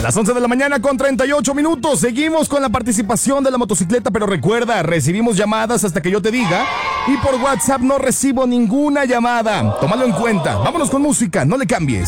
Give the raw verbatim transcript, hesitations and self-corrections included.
Las once de la mañana con treinta y ocho minutos. Seguimos con la participación de la motocicleta, pero recuerda, recibimos llamadas hasta que yo te diga. Y por WhatsApp no recibo ninguna llamada. Tómalo en cuenta. Vámonos con música, no le cambies.